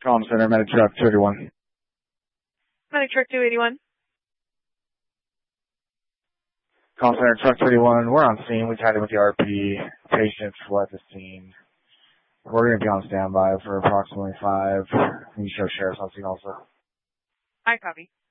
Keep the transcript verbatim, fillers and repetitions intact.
Comm Center, Medic Truck two eighty-one. Medic Truck two eighty-one. Comm Center, Truck two eighty-one. We're on scene. We tied in with the R P. Patients fled the scene. We're going to be on standby for approximately five. You show sheriff's on scene also. I copy.